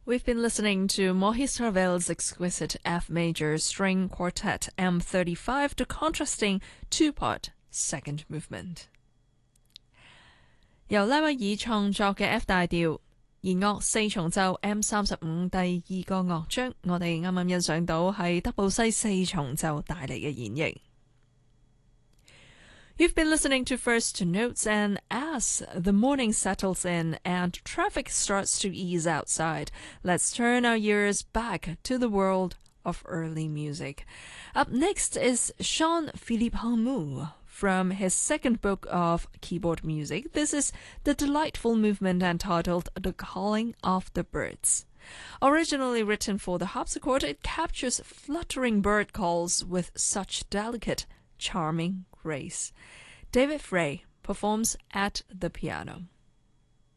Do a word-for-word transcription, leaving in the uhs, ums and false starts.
We've been listening to Maurice Ravel's exquisite F major string quartet M thirty-five to contrasting two-part second movement. 由拉威爾創作嘅 F 大調弦樂四重奏 M 三十五第二個樂章，我哋啱啱欣賞到係德布西四重奏帶嚟嘅演繹。You've been listening to First Notes, and as the morning settles in and traffic starts to ease outside, let's turn our ears back to the world of early music. Up next is Jean-Philippe Rameau from his second book of keyboard music. This is the delightful movement entitled The Calling of the Birds. Originally written for the harpsichord, it captures fluttering bird calls with such delicate, charming grace. David Frey performs at the piano.